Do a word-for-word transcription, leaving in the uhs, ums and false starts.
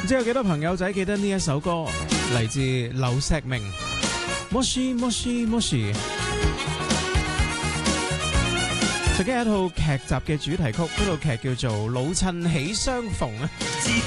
唔知有幾多朋友仔記得呢一首歌，嚟自劉錫明，摩西摩西摩西，曾經係一套劇集嘅主題曲，嗰套劇叫做《老襯喜相逢》啊。